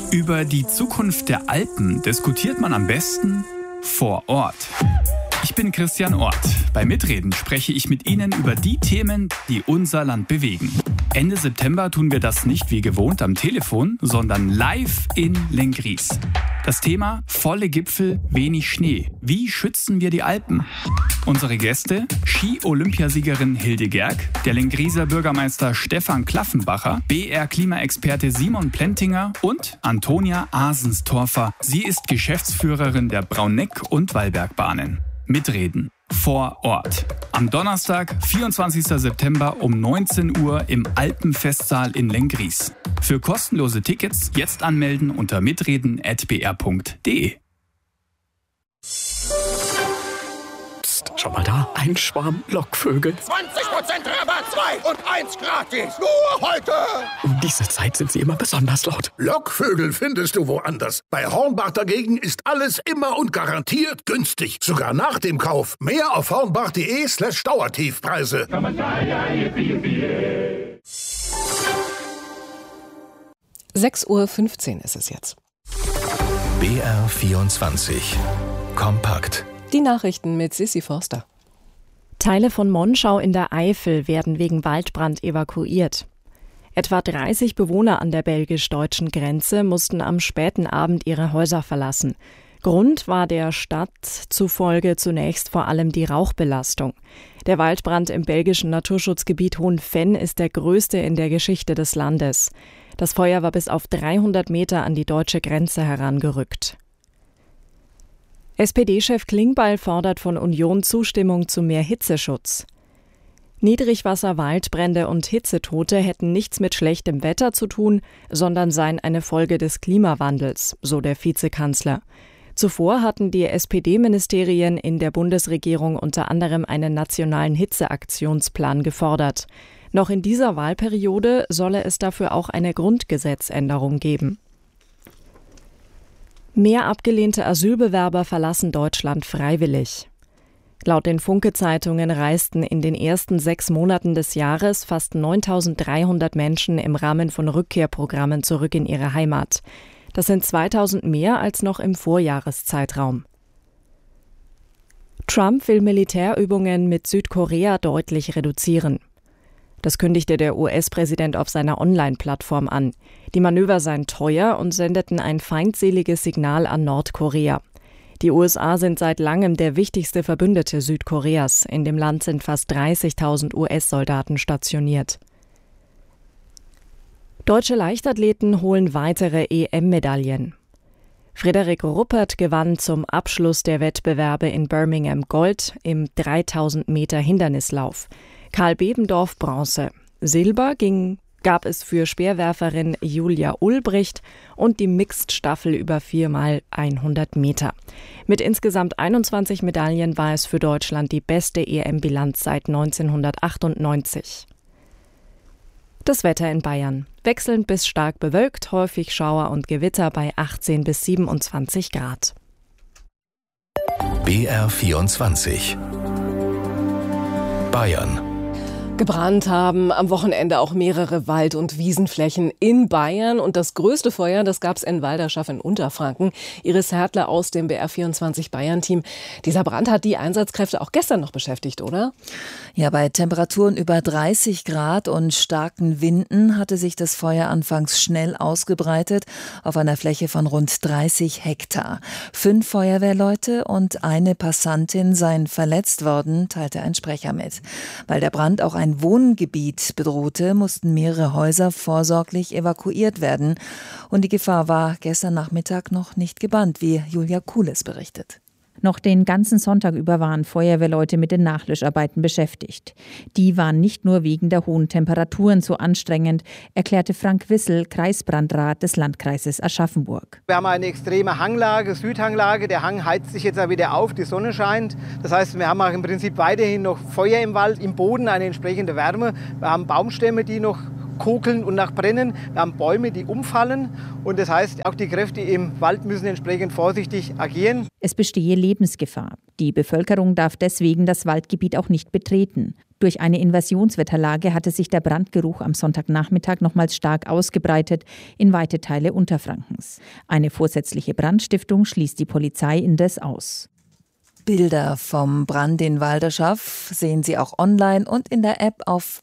Über die Zukunft der Alpen diskutiert man am besten vor Ort. Ich bin Christian Ort. Bei Mitreden spreche ich mit Ihnen über die Themen, die unser Land bewegen. Ende September tun wir das nicht wie gewohnt am Telefon, sondern live in Lenggries. Das Thema: volle Gipfel, wenig Schnee. Wie schützen wir die Alpen? Unsere Gäste: Ski-Olympiasiegerin Hilde Gerg, der Lengrieser Bürgermeister Stefan Klaffenbacher, BR-Klimaexperte Simon Plentinger und Antonia Asenstorfer. Sie ist Geschäftsführerin der Brauneck- und Wallbergbahnen. Mitreden vor Ort. Am Donnerstag, 24. September um 19 Uhr im Alpenfestsaal in Lenggries. Für kostenlose Tickets jetzt anmelden unter mitreden@br.de. Psst, schau mal da, ein Schwarm Lockvögel. 20% Rabatt, 2 und 1 gratis. Nur heute. Um diese Zeit sind sie immer besonders laut. Lockvögel findest du woanders. Bei Hornbach dagegen ist alles immer und garantiert günstig. Sogar nach dem Kauf. Mehr auf hornbach.de/Dauertiefpreise. 6:15 Uhr ist es jetzt. BR24 Kompakt. Die Nachrichten mit Sissi Forster. Teile von Monschau in der Eifel werden wegen Waldbrand evakuiert. Etwa 30 Bewohner an der belgisch-deutschen Grenze mussten am späten Abend ihre Häuser verlassen. Grund war der Stadt zufolge zunächst vor allem die Rauchbelastung. Der Waldbrand im belgischen Naturschutzgebiet Hohenfenn ist der größte in der Geschichte des Landes. Das Feuer war bis auf 300 Meter an die deutsche Grenze herangerückt. SPD-Chef Klingbeil fordert von Union Zustimmung zu mehr Hitzeschutz. Niedrigwasser, Waldbrände und Hitzetote hätten nichts mit schlechtem Wetter zu tun, sondern seien eine Folge des Klimawandels, so der Vizekanzler. Zuvor hatten die SPD-Ministerien in der Bundesregierung unter anderem einen nationalen Hitzeaktionsplan gefordert. Noch in dieser Wahlperiode solle es dafür auch eine Grundgesetzänderung geben. Mehr abgelehnte Asylbewerber verlassen Deutschland freiwillig. Laut den Funke-Zeitungen reisten in den ersten 6 Monaten des Jahres fast 9.300 Menschen im Rahmen von Rückkehrprogrammen zurück in ihre Heimat. Das sind 2.000 mehr als noch im Vorjahreszeitraum. Trump will Militärübungen mit Südkorea deutlich reduzieren. Das kündigte der US-Präsident auf seiner Online-Plattform an. Die Manöver seien teuer und sendeten ein feindseliges Signal an Nordkorea. Die USA sind seit langem der wichtigste Verbündete Südkoreas. In dem Land sind fast 30.000 US-Soldaten stationiert. Deutsche Leichtathleten holen weitere EM-Medaillen. Frederik Ruppert gewann zum Abschluss der Wettbewerbe in Birmingham Gold im 3000 Meter Hindernislauf. Karl Bebendorf Bronze. Silber gab es für Speerwerferin Julia Ulbricht und die Mixed-Staffel über 4x100 Meter. Mit insgesamt 21 Medaillen war es für Deutschland die beste EM-Bilanz seit 1998. Das Wetter in Bayern. Wechselnd bis stark bewölkt, häufig Schauer und Gewitter bei 18 bis 27 Grad. BR24 Bayern. Gebrannt haben am Wochenende auch mehrere Wald- und Wiesenflächen in Bayern. Und das größte Feuer, das gab es in Walderschaff in Unterfranken. Iris Hertler aus dem BR24 Bayern-Team. Dieser Brand hat die Einsatzkräfte auch gestern noch beschäftigt, oder? Ja, bei Temperaturen über 30 Grad und starken Winden hatte sich das Feuer anfangs schnell ausgebreitet auf einer Fläche von rund 30 Hektar. 5 Feuerwehrleute und eine Passantin seien verletzt worden, teilte ein Sprecher mit. Weil der Brand auch ein Wohngebiet bedrohte, mussten mehrere Häuser vorsorglich evakuiert werden. Und die Gefahr war gestern Nachmittag noch nicht gebannt, wie Julia Kules berichtet. Noch den ganzen Sonntag über waren Feuerwehrleute mit den Nachlöscharbeiten beschäftigt. Die waren nicht nur wegen der hohen Temperaturen so anstrengend, erklärte Frank Wissel, Kreisbrandrat des Landkreises Aschaffenburg. Wir haben eine extreme Hanglage, Südhanglage. Der Hang heizt sich jetzt auch wieder auf, die Sonne scheint. Das heißt, wir haben auch im Prinzip weiterhin noch Feuer im Wald, im Boden eine entsprechende Wärme. Wir haben Baumstämme, die noch Kokeln und nach Brennen. Wir haben Bäume, die umfallen. Und das heißt, auch die Kräfte im Wald müssen entsprechend vorsichtig agieren. Es bestehe Lebensgefahr. Die Bevölkerung darf deswegen das Waldgebiet auch nicht betreten. Durch eine Invasionswetterlage hatte sich der Brandgeruch am Sonntagnachmittag nochmals stark ausgebreitet in weite Teile Unterfrankens. Eine vorsätzliche Brandstiftung schließt die Polizei indes aus. Bilder vom Brand in Walderschaff sehen Sie auch online und in der App auf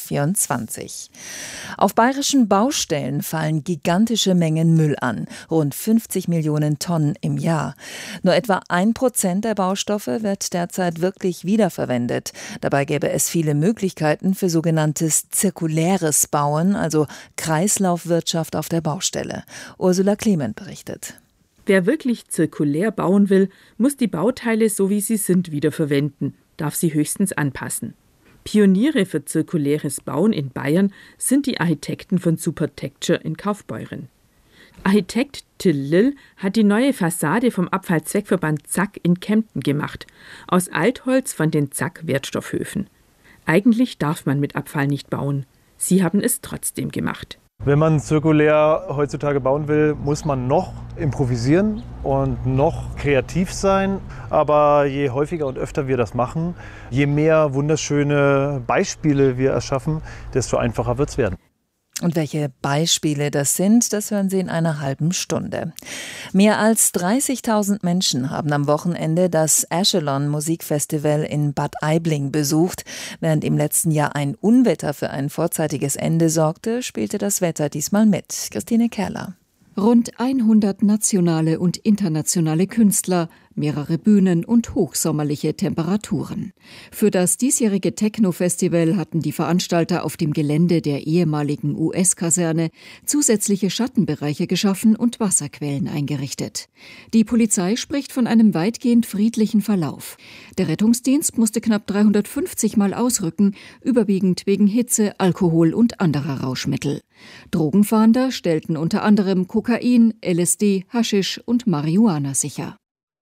BR24. Auf bayerischen Baustellen fallen gigantische Mengen Müll an, rund 50 Millionen Tonnen im Jahr. Nur etwa 1% der Baustoffe wird derzeit wirklich wiederverwendet. Dabei gäbe es viele Möglichkeiten für sogenanntes zirkuläres Bauen, also Kreislaufwirtschaft auf der Baustelle. Ursula Clement berichtet. Wer wirklich zirkulär bauen will, muss die Bauteile so wie sie sind wiederverwenden, darf sie höchstens anpassen. Pioniere für zirkuläres Bauen in Bayern sind die Architekten von Supertecture in Kaufbeuren. Architekt Till Lill hat die neue Fassade vom Abfallzweckverband Zack in Kempten gemacht, aus Altholz von den Zack-Wertstoffhöfen. Eigentlich darf man mit Abfall nicht bauen. Sie haben es trotzdem gemacht. Wenn man zirkulär heutzutage bauen will, muss man noch improvisieren und noch kreativ sein. Aber je häufiger und öfter wir das machen, je mehr wunderschöne Beispiele wir erschaffen, desto einfacher wird es werden. Und welche Beispiele das sind, das hören Sie in einer halben Stunde. Mehr als 30.000 Menschen haben am Wochenende das Echelon Musikfestival in Bad Aibling besucht. Während im letzten Jahr ein Unwetter für ein vorzeitiges Ende sorgte, spielte das Wetter diesmal mit. Christine Kerler. Rund 100 nationale und internationale Künstler, mehrere Bühnen und hochsommerliche Temperaturen. Für das diesjährige Techno-Festival hatten die Veranstalter auf dem Gelände der ehemaligen US-Kaserne zusätzliche Schattenbereiche geschaffen und Wasserquellen eingerichtet. Die Polizei spricht von einem weitgehend friedlichen Verlauf. Der Rettungsdienst musste knapp 350 Mal ausrücken, überwiegend wegen Hitze, Alkohol und anderer Rauschmittel. Drogenfahnder stellten unter anderem Kokain, LSD, Haschisch und Marihuana sicher.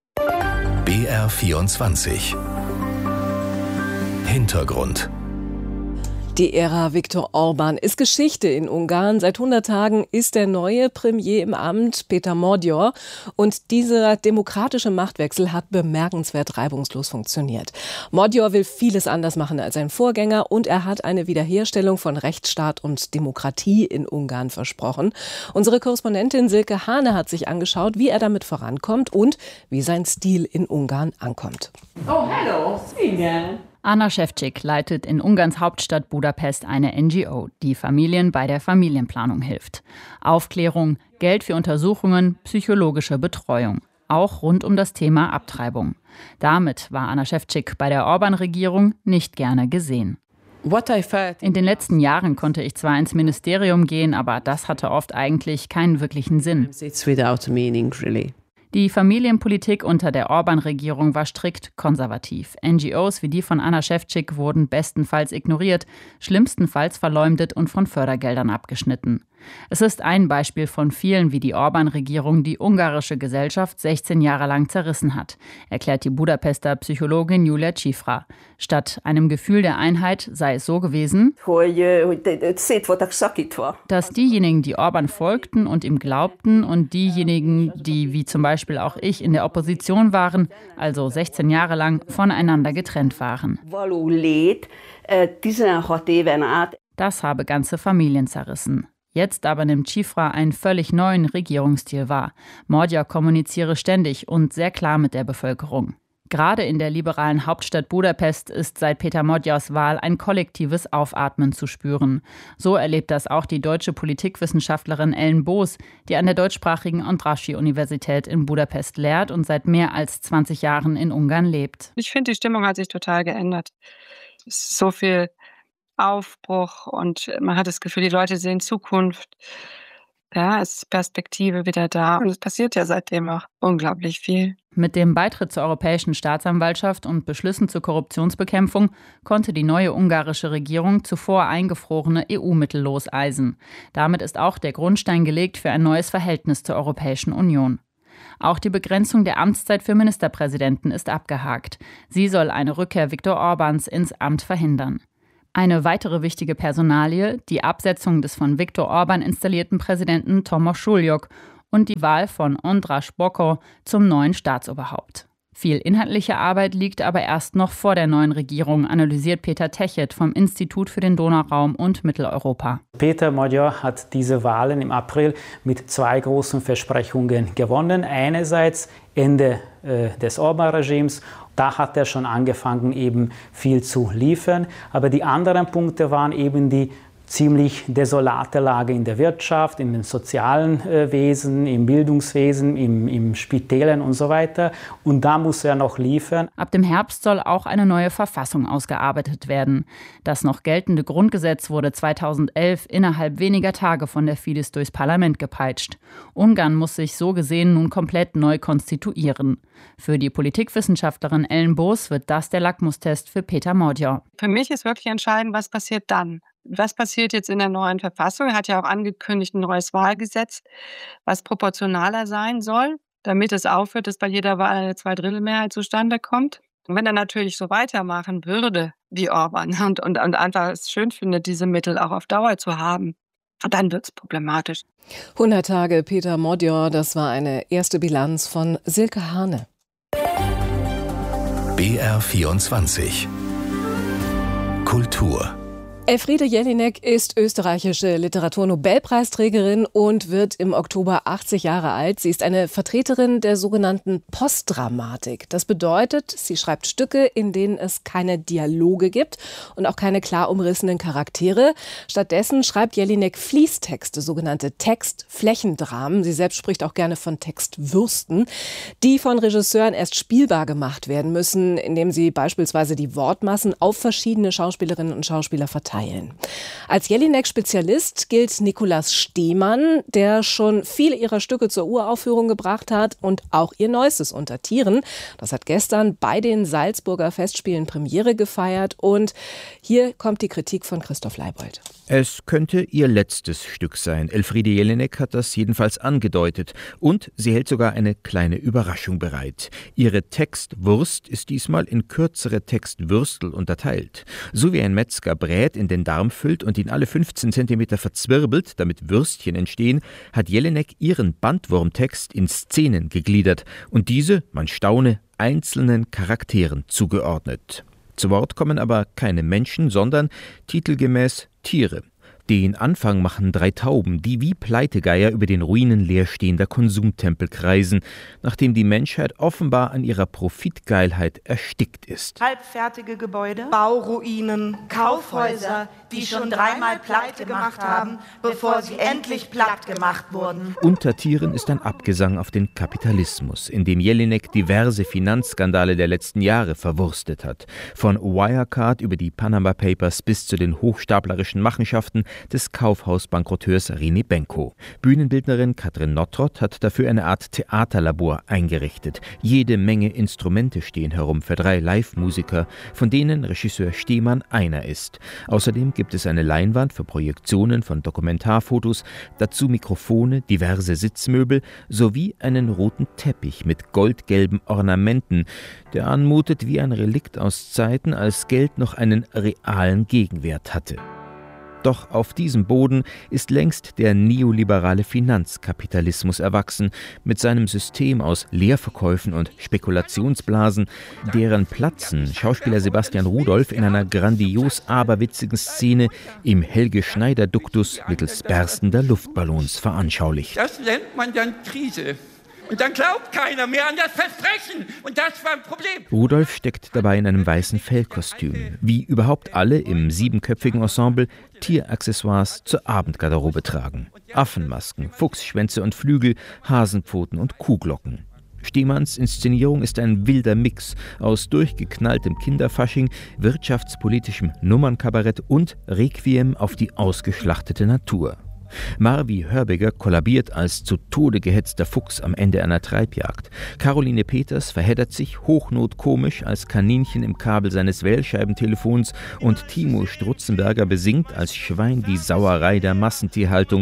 BR24 Hintergrund. Die Ära Viktor Orbán ist Geschichte in Ungarn. Seit 100 Tagen ist der neue Premier im Amt, Péter Magyar. Und dieser demokratische Machtwechsel hat bemerkenswert reibungslos funktioniert. Magyar will vieles anders machen als sein Vorgänger und er hat eine Wiederherstellung von Rechtsstaat und Demokratie in Ungarn versprochen. Unsere Korrespondentin Silke Hane hat sich angeschaut, wie er damit vorankommt und wie sein Stil in Ungarn ankommt. Oh, hello, Sweden. Anna Šefčík leitet in Ungarns Hauptstadt Budapest eine NGO, die Familien bei der Familienplanung hilft. Aufklärung, Geld für Untersuchungen, psychologische Betreuung. Auch rund um das Thema Abtreibung. Damit war Anna Šefčík bei der Orbán-Regierung nicht gerne gesehen. In den letzten Jahren konnte ich zwar ins Ministerium gehen, aber das hatte oft eigentlich keinen wirklichen Sinn. Die Familienpolitik unter der Orbán-Regierung war strikt konservativ. NGOs wie die von Anna Šefčík wurden bestenfalls ignoriert, schlimmstenfalls verleumdet und von Fördergeldern abgeschnitten. Es ist ein Beispiel von vielen, wie die Orbán-Regierung die ungarische Gesellschaft 16 Jahre lang zerrissen hat, erklärt die Budapester Psychologin Julia Cifra. Statt einem Gefühl der Einheit sei es so gewesen, dass diejenigen, die Orbán folgten und ihm glaubten, und diejenigen, die wie zum Beispiel auch ich in der Opposition waren, also 16 Jahre lang voneinander getrennt waren. Das habe ganze Familien zerrissen. Jetzt aber nimmt Cifra einen völlig neuen Regierungsstil wahr. Magyar kommuniziere ständig und sehr klar mit der Bevölkerung. Gerade in der liberalen Hauptstadt Budapest ist seit Péter Magyars Wahl ein kollektives Aufatmen zu spüren. So erlebt das auch die deutsche Politikwissenschaftlerin Ellen Boos, die an der deutschsprachigen Andrássy-Universität in Budapest lehrt und seit mehr als 20 Jahren in Ungarn lebt. Ich finde, die Stimmung hat sich total geändert. Es ist so viel Aufbruch und man hat das Gefühl, die Leute sehen Zukunft. Ja, es ist Perspektive wieder da und es passiert ja seitdem auch unglaublich viel. Mit dem Beitritt zur Europäischen Staatsanwaltschaft und Beschlüssen zur Korruptionsbekämpfung konnte die neue ungarische Regierung zuvor eingefrorene EU-Mittel loseisen. Damit ist auch der Grundstein gelegt für ein neues Verhältnis zur Europäischen Union. Auch die Begrenzung der Amtszeit für Ministerpräsidenten ist abgehakt. Sie soll eine Rückkehr Viktor Orbáns ins Amt verhindern. Eine weitere wichtige Personalie, die Absetzung des von Viktor Orban installierten Präsidenten Tomasz Suljok und die Wahl von András Bokor zum neuen Staatsoberhaupt. Viel inhaltliche Arbeit liegt aber erst noch vor der neuen Regierung, analysiert Peter Techet vom Institut für den Donauraum und Mitteleuropa. Péter Magyar hat diese Wahlen im April mit 2 großen Versprechungen gewonnen. Einerseits Ende des Orban-Regimes. Da hat er schon angefangen, eben viel zu liefern. Aber die anderen Punkte waren eben die ziemlich desolate Lage in der Wirtschaft, in den sozialen Wesen, im Bildungswesen, im Spitälen und so weiter. Und da muss er noch liefern. Ab dem Herbst soll auch eine neue Verfassung ausgearbeitet werden. Das noch geltende Grundgesetz wurde 2011 innerhalb weniger Tage von der Fidesz durchs Parlament gepeitscht. Ungarn muss sich so gesehen nun komplett neu konstituieren. Für die Politikwissenschaftlerin Ellen Boos wird das der Lackmustest für Péter Magyar. Für mich ist wirklich entscheidend, was passiert dann. Was passiert jetzt in der neuen Verfassung? Er hat ja auch angekündigt, ein neues Wahlgesetz, was proportionaler sein soll, damit es aufhört, dass bei jeder Wahl eine Zweidrittelmehrheit zustande kommt. Und wenn er natürlich so weitermachen würde wie Orban und einfach es schön findet, diese Mittel auch auf Dauer zu haben, dann wird es problematisch. 100 Tage Péter Magyar, das war eine erste Bilanz von Silke Hane. BR24 Kultur. Elfriede Jelinek ist österreichische Literaturnobelpreisträgerin und wird im Oktober 80 Jahre alt. Sie ist eine Vertreterin der sogenannten Postdramatik. Das bedeutet, sie schreibt Stücke, in denen es keine Dialoge gibt und auch keine klar umrissenen Charaktere. Stattdessen schreibt Jelinek Fließtexte, sogenannte Textflächendramen. Sie selbst spricht auch gerne von Textwürsten, die von Regisseuren erst spielbar gemacht werden müssen, indem sie beispielsweise die Wortmassen auf verschiedene Schauspielerinnen und Schauspieler verteilen. Als Jelinek-Spezialist gilt Nikolaus Stehmann, der schon viele ihrer Stücke zur Uraufführung gebracht hat und auch ihr neuestes Unter Tieren. Das hat gestern bei den Salzburger Festspielen Premiere gefeiert. Und hier kommt die Kritik von Christoph Leibold. Es könnte ihr letztes Stück sein. Elfriede Jelinek hat das jedenfalls angedeutet. Und sie hält sogar eine kleine Überraschung bereit. Ihre Textwurst ist diesmal in kürzere Textwürstel unterteilt. So wie ein Metzger Brät in den Darm füllt und ihn alle 15 cm verzwirbelt, damit Würstchen entstehen, hat Jelinek ihren Bandwurmtext in Szenen gegliedert und diese, man staune, einzelnen Charakteren zugeordnet. Zu Wort kommen aber keine Menschen, sondern titelgemäß Tiere. Den Anfang machen 3 Tauben, die wie Pleitegeier über den Ruinen leerstehender Konsumtempel kreisen, nachdem die Menschheit offenbar an ihrer Profitgeilheit erstickt ist. Halbfertige Gebäude, Bauruinen, Kaufhäuser, die schon 3-mal pleite gemacht haben, bevor sie endlich platt gemacht wurden. Unter Tieren ist ein Abgesang auf den Kapitalismus, in dem Jelinek diverse Finanzskandale der letzten Jahre verwurstet hat. Von Wirecard über die Panama Papers bis zu den hochstaplerischen Machenschaften des Kaufhausbankroteurs René Benko. Bühnenbildnerin Katrin Nottrott hat dafür eine Art Theaterlabor eingerichtet. Jede Menge Instrumente stehen herum für 3 Live-Musiker, von denen Regisseur Stehmann einer ist. Außerdem gibt es eine Leinwand für Projektionen von Dokumentarfotos, dazu Mikrofone, diverse Sitzmöbel sowie einen roten Teppich mit goldgelben Ornamenten, der anmutet wie ein Relikt aus Zeiten, als Geld noch einen realen Gegenwert hatte. Doch auf diesem Boden ist längst der neoliberale Finanzkapitalismus erwachsen, mit seinem System aus Leerverkäufen und Spekulationsblasen, deren Platzen Schauspieler Sebastian Rudolph in einer grandios aberwitzigen Szene im Helge-Schneider-Duktus mittels berstender Luftballons veranschaulicht. Das nennt man dann Krise. Und dann glaubt keiner mehr an das Versprechen. Und das war ein Problem. Rudolf steckt dabei in einem weißen Fellkostüm. Wie überhaupt alle im 7-köpfigen Ensemble Tieraccessoires zur Abendgarderobe tragen. Affenmasken, Fuchsschwänze und Flügel, Hasenpfoten und Kuhglocken. Stehmanns Inszenierung ist ein wilder Mix aus durchgeknalltem Kinderfasching, wirtschaftspolitischem Nummernkabarett und Requiem auf die ausgeschlachtete Natur. Marvi Hörbiger kollabiert als zu Tode gehetzter Fuchs am Ende einer Treibjagd. Caroline Peters verheddert sich hochnotkomisch als Kaninchen im Kabel seines Wählscheibentelefons und Timo Strutzenberger besingt als Schwein die Sauerei der Massentierhaltung,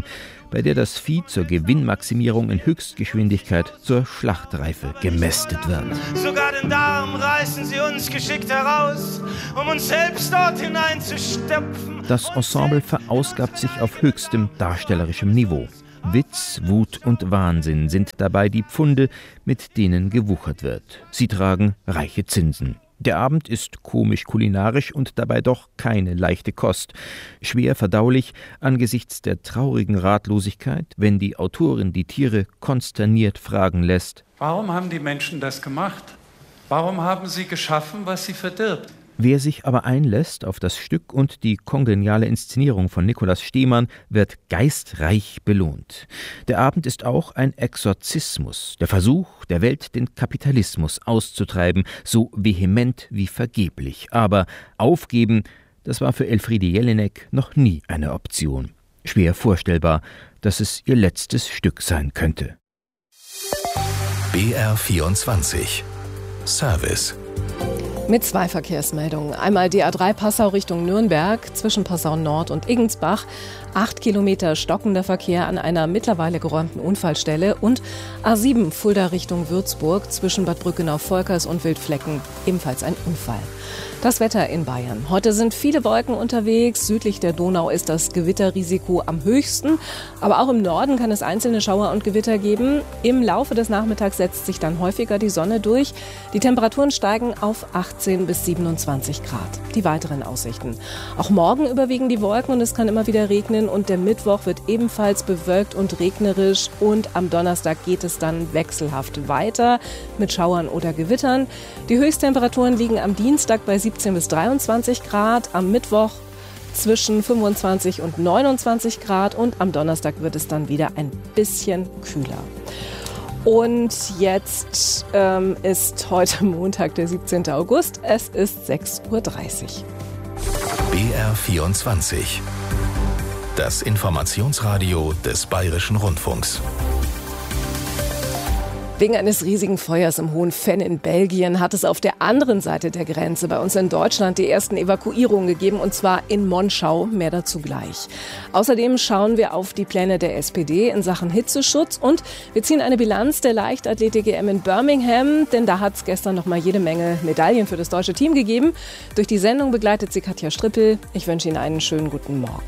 bei der das Vieh zur Gewinnmaximierung in Höchstgeschwindigkeit zur Schlachtreife gemästet wird. Sogar den Darm reißen sie uns geschickt heraus, um uns selbst dort hineinzustopfen. Das Ensemble verausgabt sich auf höchstem darstellerischem Niveau. Witz, Wut und Wahnsinn sind dabei die Pfunde, mit denen gewuchert wird. Sie tragen reiche Zinsen. Der Abend ist komisch-kulinarisch und dabei doch keine leichte Kost. Schwer verdaulich angesichts der traurigen Ratlosigkeit, wenn die Autorin die Tiere konsterniert fragen lässt: Warum haben die Menschen das gemacht? Warum haben sie geschaffen, was sie verdirbt? Wer sich aber einlässt auf das Stück und die kongeniale Inszenierung von Nikolaus Stehmann, wird geistreich belohnt. Der Abend ist auch ein Exorzismus, der Versuch, der Welt den Kapitalismus auszutreiben, so vehement wie vergeblich. Aber aufgeben, das war für Elfriede Jelinek noch nie eine Option. Schwer vorstellbar, dass es ihr letztes Stück sein könnte. BR24 Service. Mit 2 Verkehrsmeldungen. Einmal die A3 Passau Richtung Nürnberg zwischen Passau Nord und Iggensbach. 8 Kilometer stockender Verkehr an einer mittlerweile geräumten Unfallstelle. Und A7 Fulda Richtung Würzburg zwischen Bad Brückenau-Volkers und Wildflecken. Ebenfalls ein Unfall. Das Wetter in Bayern. Heute sind viele Wolken unterwegs. Südlich der Donau ist das Gewitterrisiko am höchsten. Aber auch im Norden kann es einzelne Schauer und Gewitter geben. Im Laufe des Nachmittags setzt sich dann häufiger die Sonne durch. Die Temperaturen steigen auf 18 bis 27 Grad. Die weiteren Aussichten. Auch morgen überwiegen die Wolken und es kann immer wieder regnen. Und der Mittwoch wird ebenfalls bewölkt und regnerisch. Und am Donnerstag geht es dann wechselhaft weiter mit Schauern oder Gewittern. Die Höchsttemperaturen liegen am Dienstag bei 17 bis 23 Grad, am Mittwoch zwischen 25 und 29 Grad und am Donnerstag wird es dann wieder ein bisschen kühler. Und jetzt ist heute Montag, der 17. August. Es ist 6:30 Uhr. BR24. Das Informationsradio des Bayerischen Rundfunks. Wegen eines riesigen Feuers im Hohen Venn in Belgien hat es auf der anderen Seite der Grenze bei uns in Deutschland die ersten Evakuierungen gegeben, und zwar in Monschau. Mehr dazu gleich. Außerdem schauen wir auf die Pläne der SPD in Sachen Hitzeschutz und wir ziehen eine Bilanz der Leichtathletik-EM in Birmingham, denn da hat es gestern noch mal jede Menge Medaillen für das deutsche Team gegeben. Durch die Sendung begleitet sie Katja Strippel. Ich wünsche Ihnen einen schönen guten Morgen.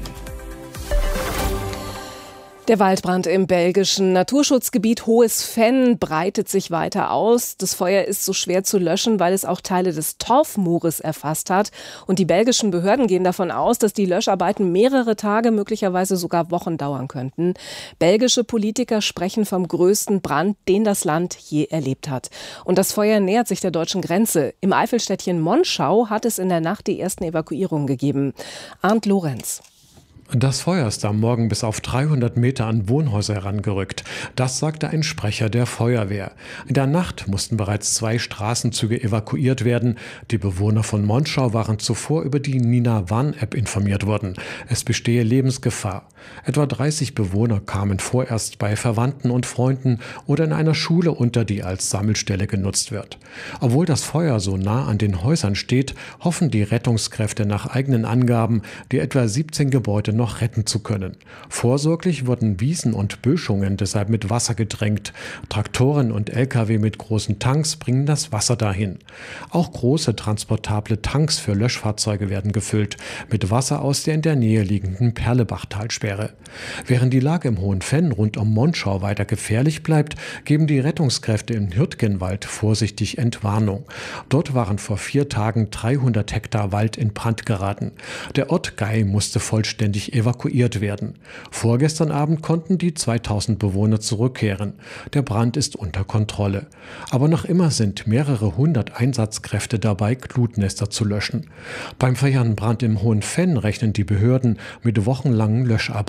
Der Waldbrand im belgischen Naturschutzgebiet Hohes Venn breitet sich weiter aus. Das Feuer ist so schwer zu löschen, weil es auch Teile des Torfmoores erfasst hat. Und die belgischen Behörden gehen davon aus, dass die Löscharbeiten mehrere Tage, möglicherweise sogar Wochen dauern könnten. Belgische Politiker sprechen vom größten Brand, den das Land je erlebt hat. Und das Feuer nähert sich der deutschen Grenze. Im Eifelstädtchen Monschau hat es in der Nacht die ersten Evakuierungen gegeben. Arndt Lorenz. Das Feuer ist am Morgen bis auf 300 Meter an Wohnhäuser herangerückt. Das sagte ein Sprecher der Feuerwehr. In der Nacht mussten bereits 2 Straßenzüge evakuiert werden. Die Bewohner von Monschau waren zuvor über die Nina-Warn-App informiert worden. Es bestehe Lebensgefahr. Etwa 30 Bewohner kamen vorerst bei Verwandten und Freunden oder in einer Schule unter, die als Sammelstelle genutzt wird. Obwohl das Feuer so nah an den Häusern steht, hoffen die Rettungskräfte nach eigenen Angaben, die etwa 17 Gebäude noch retten zu können. Vorsorglich wurden Wiesen und Böschungen deshalb mit Wasser gedrängt. Traktoren und Lkw mit großen Tanks bringen das Wasser dahin. Auch große transportable Tanks für Löschfahrzeuge werden gefüllt, mit Wasser aus der in der Nähe liegenden Perlebachtalsperre. Während die Lage im Hohen Venn rund um Monschau weiter gefährlich bleibt, geben die Rettungskräfte im Hürtgenwald vorsichtig Entwarnung. Dort waren vor 4 Tagen 300 Hektar Wald in Brand geraten. Der Ort Gei musste vollständig evakuiert werden. Vorgestern Abend konnten die 2000 Bewohner zurückkehren. Der Brand ist unter Kontrolle. Aber noch immer sind mehrere 100 Einsatzkräfte dabei, Glutnester zu löschen. Beim Feuerbrand im Hohen Venn rechnen die Behörden mit wochenlangen Löscharbeiten.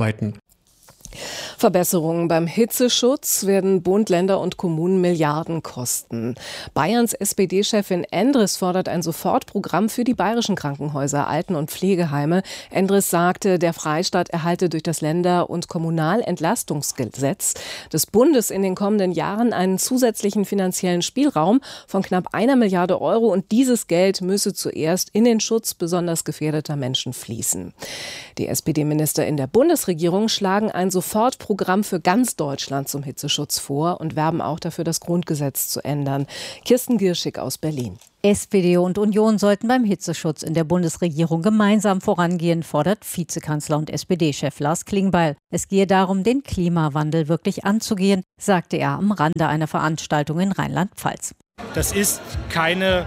Verbesserungen beim Hitzeschutz werden Bund, Länder und Kommunen Milliarden kosten. Bayerns SPD-Chefin Endres fordert ein Sofortprogramm für die bayerischen Krankenhäuser, Alten- und Pflegeheime. Endres sagte, der Freistaat erhalte durch das Länder- und Kommunalentlastungsgesetz des Bundes in den kommenden Jahren einen zusätzlichen finanziellen Spielraum von knapp 1 Milliarde Euro und dieses Geld müsse zuerst in den Schutz besonders gefährdeter Menschen fließen. Die SPD-Minister in der Bundesregierung schlagen ein Sofortprogramm für ganz Deutschland zum Hitzeschutz vor und werben auch dafür, das Grundgesetz zu ändern. Kirsten Gierschig aus Berlin. SPD und Union sollten beim Hitzeschutz in der Bundesregierung gemeinsam vorangehen, fordert Vizekanzler und SPD-Chef Lars Klingbeil. Es gehe darum, den Klimawandel wirklich anzugehen, sagte er am Rande einer Veranstaltung in Rheinland-Pfalz. Das ist keine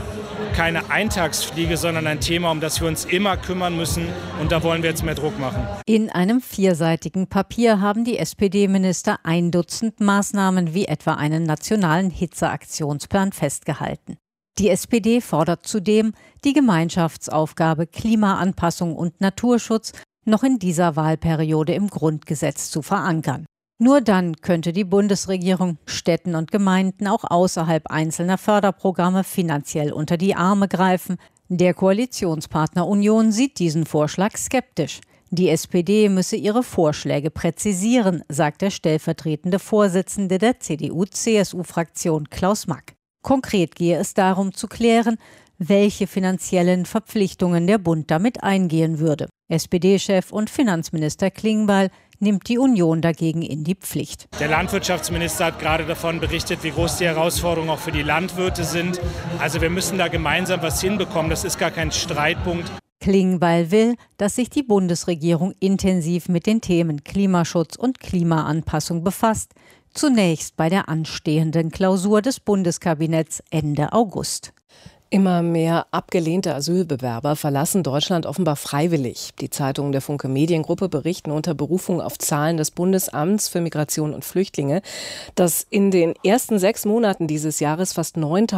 Eintagsfliege, sondern ein Thema, um das wir uns immer kümmern müssen. Und da wollen wir jetzt mehr Druck machen. In einem 4-seitigen Papier haben die SPD-Minister 1 Dutzend Maßnahmen wie etwa einen nationalen Hitzeaktionsplan festgehalten. Die SPD fordert zudem, die Gemeinschaftsaufgabe Klimaanpassung und Naturschutz noch in dieser Wahlperiode im Grundgesetz zu verankern. Nur dann könnte die Bundesregierung Städten und Gemeinden auch außerhalb einzelner Förderprogramme finanziell unter die Arme greifen. Der Koalitionspartner Union sieht diesen Vorschlag skeptisch. Die SPD müsse ihre Vorschläge präzisieren, sagt der stellvertretende Vorsitzende der CDU-CSU-Fraktion Klaus Mack. Konkret gehe es darum zu klären, welche finanziellen Verpflichtungen der Bund damit eingehen würde. SPD-Chef und Finanzminister Klingbeil nimmt die Union dagegen in die Pflicht. Der Landwirtschaftsminister hat gerade davon berichtet, wie groß die Herausforderungen auch für die Landwirte sind. Also wir müssen da gemeinsam was hinbekommen. Das ist gar kein Streitpunkt. Klingbeil will, dass sich die Bundesregierung intensiv mit den Themen Klimaschutz und Klimaanpassung befasst. Zunächst bei der anstehenden Klausur des Bundeskabinetts Ende August. Immer mehr abgelehnte Asylbewerber verlassen Deutschland offenbar freiwillig. Die Zeitungen der Funke Mediengruppe berichten unter Berufung auf Zahlen des Bundesamts für Migration und Flüchtlinge, dass in den ersten 6 Monaten dieses Jahres fast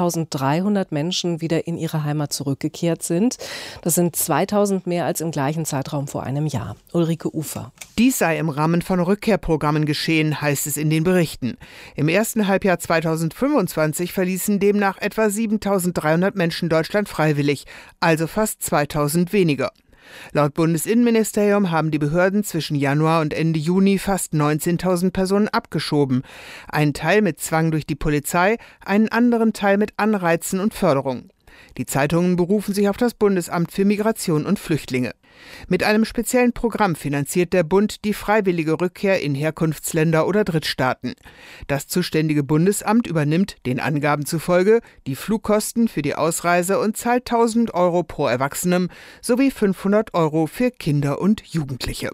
9.300 Menschen wieder in ihre Heimat zurückgekehrt sind. Das sind 2.000 mehr als im gleichen Zeitraum vor einem Jahr. Ulrike Ufer. Dies sei im Rahmen von Rückkehrprogrammen geschehen, heißt es in den Berichten. Im ersten Halbjahr 2025 verließen demnach etwa 7.300 Menschen Deutschland freiwillig, also fast 2.000 weniger. Laut Bundesinnenministerium haben die Behörden zwischen Januar und Ende Juni fast 19.000 Personen abgeschoben. Einen Teil mit Zwang durch die Polizei, einen anderen Teil mit Anreizen und Förderung. Die Zeitungen berufen sich auf das Bundesamt für Migration und Flüchtlinge. Mit einem speziellen Programm finanziert der Bund die freiwillige Rückkehr in Herkunftsländer oder Drittstaaten. Das zuständige Bundesamt übernimmt, den Angaben zufolge, die Flugkosten für die Ausreise und zahlt 1.000 € pro Erwachsenem sowie 500 € für Kinder und Jugendliche.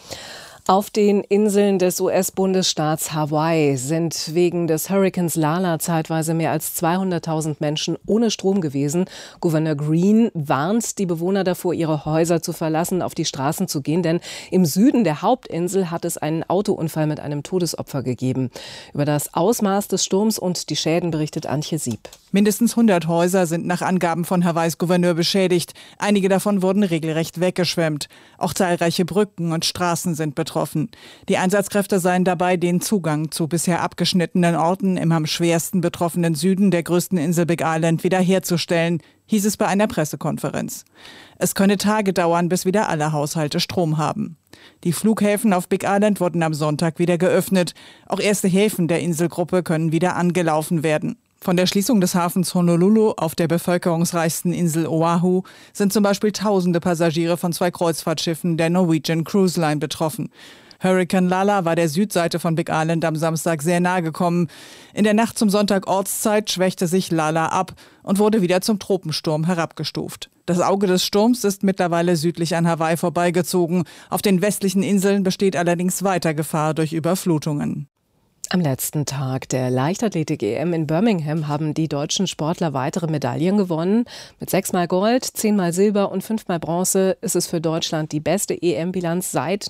Auf den Inseln des US-Bundesstaats Hawaii sind wegen des Hurrikans Lala zeitweise mehr als 200.000 Menschen ohne Strom gewesen. Gouverneur Green warnt die Bewohner davor, ihre Häuser zu verlassen, auf die Straßen zu gehen, denn im Süden der Hauptinsel hat es einen Autounfall mit einem Todesopfer gegeben. Über das Ausmaß des Sturms und die Schäden berichtet Antje Sieb. Mindestens 100 Häuser sind nach Angaben von Hawaiis Gouverneur beschädigt. Einige davon wurden regelrecht weggeschwemmt. Auch zahlreiche Brücken und Straßen sind betroffen. Die Einsatzkräfte seien dabei, den Zugang zu bisher abgeschnittenen Orten im am schwersten betroffenen Süden der größten Insel Big Island wiederherzustellen, hieß es bei einer Pressekonferenz. Es könne Tage dauern, bis wieder alle Haushalte Strom haben. Die Flughäfen auf Big Island wurden am Sonntag wieder geöffnet. Auch erste Häfen der Inselgruppe können wieder angelaufen werden. Von der Schließung des Hafens Honolulu auf der bevölkerungsreichsten Insel Oahu sind zum Beispiel tausende Passagiere von 2 Kreuzfahrtschiffen der Norwegian Cruise Line betroffen. Hurrikan Lala war der Südseite von Big Island am Samstag sehr nahe gekommen. In der Nacht zum Sonntag Ortszeit schwächte sich Lala ab und wurde wieder zum Tropensturm herabgestuft. Das Auge des Sturms ist mittlerweile südlich an Hawaii vorbeigezogen. Auf den westlichen Inseln besteht allerdings weiter Gefahr durch Überflutungen. Am letzten Tag der Leichtathletik-EM in Birmingham haben die deutschen Sportler weitere Medaillen gewonnen. Mit 6-mal Gold, 10-mal Silber und 5-mal Bronze ist es für Deutschland die beste EM-Bilanz seit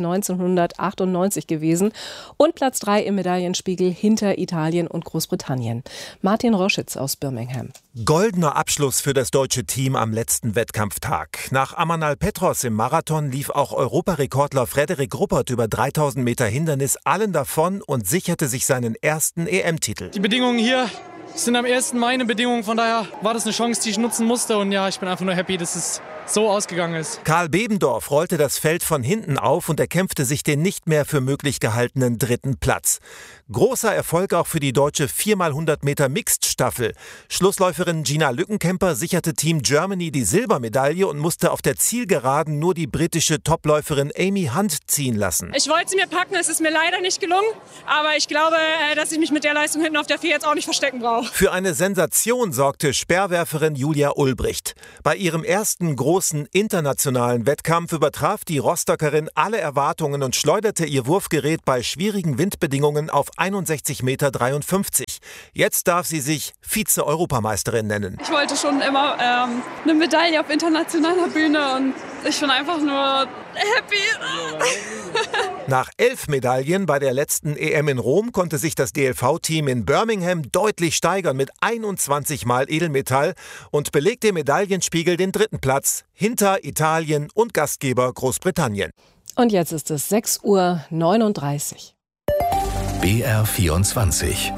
1998 gewesen und Platz 3 im Medaillenspiegel hinter Italien und Großbritannien. Martin Roschitz aus Birmingham. Goldener Abschluss für das deutsche Team am letzten Wettkampftag. Nach Amanal Petros im Marathon lief auch Europarekordler Frederik Ruppert über 3000 Meter Hindernis allen davon und sicherte sich seinen ersten EM-Titel. Die Bedingungen hier sind am ersten meine Bedingungen, von daher war das eine Chance, die ich nutzen musste und ja, ich bin einfach nur happy, dass es so ausgegangen ist. Karl Bebendorf rollte das Feld von hinten auf und erkämpfte sich den nicht mehr für möglich gehaltenen 3. Platz. Großer Erfolg auch für die deutsche 4x100 Meter Mixed-Staffel. Schlussläuferin Gina Lückenkämper sicherte Team Germany die Silbermedaille und musste auf der Zielgeraden nur die britische Topläuferin Amy Hunt ziehen lassen. Ich wollte sie mir packen, es ist mir leider nicht gelungen. Aber ich glaube, dass ich mich mit der Leistung hinten auf der 4 jetzt auch nicht verstecken brauche. Für eine Sensation sorgte Speerwerferin Julia Ulbricht. Bei ihrem ersten großen internationalen Wettkampf übertraf die Rostockerin alle Erwartungen und schleuderte ihr Wurfgerät bei schwierigen Windbedingungen auf 61,53 Meter. Jetzt darf sie sich Vize-Europameisterin nennen. Ich wollte schon immer eine Medaille auf internationaler Bühne und ich bin einfach nur happy. Nach 11 Medaillen bei der letzten EM in Rom konnte sich das DLV-Team in Birmingham deutlich steigern mit 21 Mal Edelmetall und belegt im Medaillenspiegel den 3. Platz hinter Italien und Gastgeber Großbritannien. Und jetzt ist es 6:39 Uhr. BR24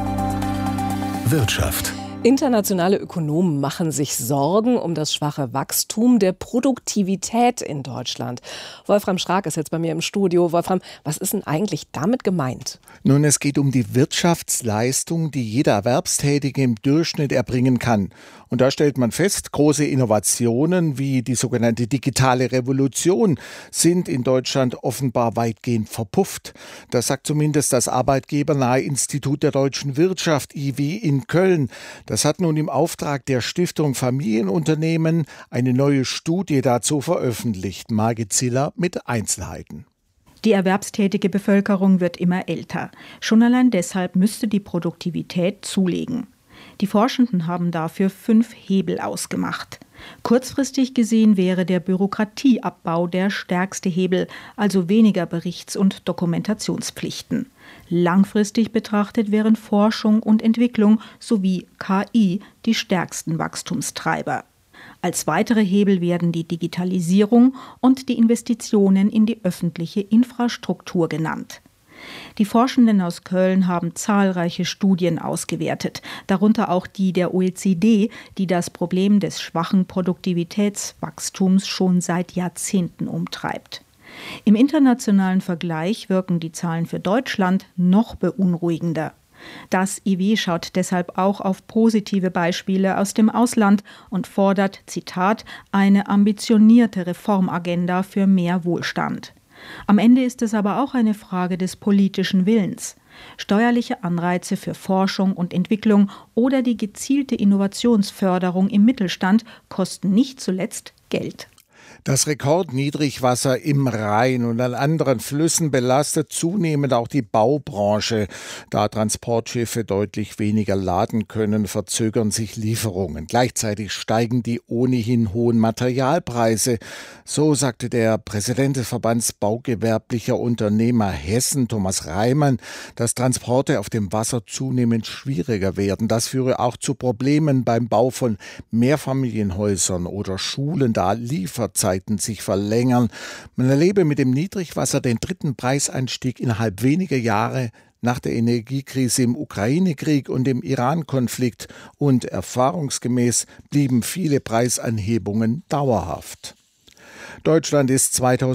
Wirtschaft. Internationale Ökonomen machen sich Sorgen um das schwache Wachstum der Produktivität in Deutschland. Wolfram Schrag ist jetzt bei mir im Studio. Wolfram, was ist denn eigentlich damit gemeint? Nun, es geht um die Wirtschaftsleistung, die jeder Erwerbstätige im Durchschnitt erbringen kann. Und da stellt man fest, große Innovationen wie die sogenannte digitale Revolution sind in Deutschland offenbar weitgehend verpufft. Das sagt zumindest das arbeitgebernahe Institut der deutschen Wirtschaft, IWI, in Köln. Das hat nun im Auftrag der Stiftung Familienunternehmen eine neue Studie dazu veröffentlicht. Margit Ziller mit Einzelheiten. Die erwerbstätige Bevölkerung wird immer älter. Schon allein deshalb müsste die Produktivität zulegen. Die Forschenden haben dafür 5 Hebel ausgemacht. Kurzfristig gesehen wäre der Bürokratieabbau der stärkste Hebel, also weniger Berichts- und Dokumentationspflichten. Langfristig betrachtet wären Forschung und Entwicklung sowie KI die stärksten Wachstumstreiber. Als weitere Hebel werden die Digitalisierung und die Investitionen in die öffentliche Infrastruktur genannt. Die Forschenden aus Köln haben zahlreiche Studien ausgewertet, darunter auch die der OECD, die das Problem des schwachen Produktivitätswachstums schon seit Jahrzehnten umtreibt. Im internationalen Vergleich wirken die Zahlen für Deutschland noch beunruhigender. Das IW schaut deshalb auch auf positive Beispiele aus dem Ausland und fordert, Zitat, eine ambitionierte Reformagenda für mehr Wohlstand. Am Ende ist es aber auch eine Frage des politischen Willens. Steuerliche Anreize für Forschung und Entwicklung oder die gezielte Innovationsförderung im Mittelstand kosten nicht zuletzt Geld. Das Rekordniedrigwasser im Rhein und an anderen Flüssen belastet zunehmend auch die Baubranche. Da Transportschiffe deutlich weniger laden können, verzögern sich Lieferungen. Gleichzeitig steigen die ohnehin hohen Materialpreise. So sagte der Präsident des Verbands baugewerblicher Unternehmer Hessen, Thomas Reimann, dass Transporte auf dem Wasser zunehmend schwieriger werden. Das führe auch zu Problemen beim Bau von Mehrfamilienhäusern oder Schulen, da Lieferzeiten sich verlängern. Man erlebe mit dem Niedrigwasser den 3. Preiseinstieg innerhalb weniger Jahre nach der Energiekrise im Ukraine-Krieg und dem Iran-Konflikt. Und erfahrungsgemäß blieben viele Preisanhebungen dauerhaft. Deutschland ist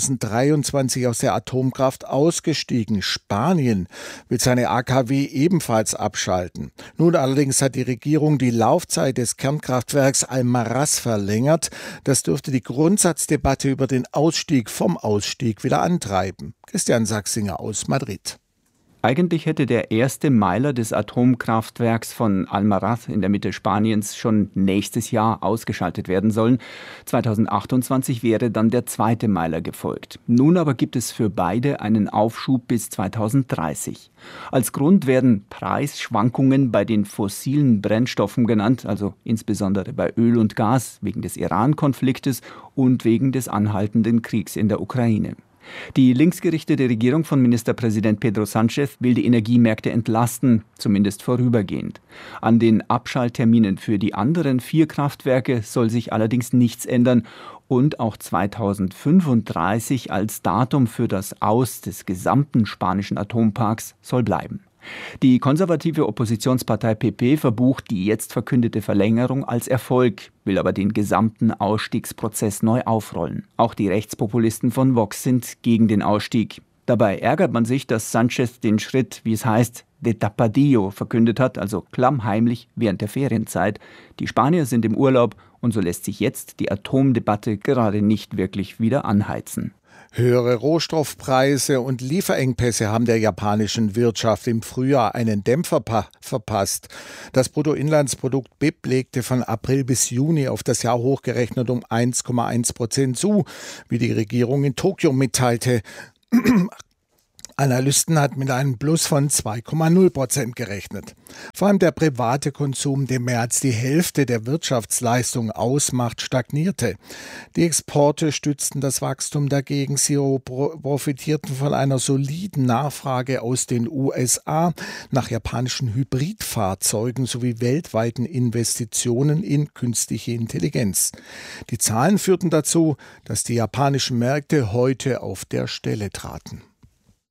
2023 aus der Atomkraft ausgestiegen. Spanien will seine AKW ebenfalls abschalten. Nun allerdings hat die Regierung die Laufzeit des Kernkraftwerks Almaraz verlängert. Das dürfte die Grundsatzdebatte über den Ausstieg vom Ausstieg wieder antreiben. Christian Sachsinger aus Madrid. Eigentlich hätte der erste Meiler des Atomkraftwerks von Almaraz in der Mitte Spaniens schon nächstes Jahr ausgeschaltet werden sollen. 2028 wäre dann der zweite Meiler gefolgt. Nun aber gibt es für beide einen Aufschub bis 2030. Als Grund werden Preisschwankungen bei den fossilen Brennstoffen genannt, also insbesondere bei Öl und Gas wegen des Iran-Konfliktes und wegen des anhaltenden Kriegs in der Ukraine. Die linksgerichtete Regierung von Ministerpräsident Pedro Sánchez will die Energiemärkte entlasten, zumindest vorübergehend. An den Abschaltterminen für die anderen 4 Kraftwerke soll sich allerdings nichts ändern und auch 2035 als Datum für das Aus des gesamten spanischen Atomparks soll bleiben. Die konservative Oppositionspartei PP verbucht die jetzt verkündete Verlängerung als Erfolg, will aber den gesamten Ausstiegsprozess neu aufrollen. Auch die Rechtspopulisten von Vox sind gegen den Ausstieg. Dabei ärgert man sich, dass Sánchez den Schritt, wie es heißt, de tapadillo verkündet hat, also klammheimlich während der Ferienzeit. Die Spanier sind im Urlaub und so lässt sich jetzt die Atomdebatte gerade nicht wirklich wieder anheizen. Höhere Rohstoffpreise und Lieferengpässe haben der japanischen Wirtschaft im Frühjahr einen Dämpfer verpasst. Das Bruttoinlandsprodukt BIP legte von April bis Juni auf das Jahr hochgerechnet um 1,1% zu, wie die Regierung in Tokio mitteilte. Analysten hatten mit einem Plus von 2,0% gerechnet. Vor allem der private Konsum, der mehr als die Hälfte der Wirtschaftsleistung ausmacht, stagnierte. Die Exporte stützten das Wachstum dagegen. Sie profitierten von einer soliden Nachfrage aus den USA nach japanischen Hybridfahrzeugen sowie weltweiten Investitionen in künstliche Intelligenz. Die Zahlen führten dazu, dass die japanischen Märkte heute auf der Stelle traten.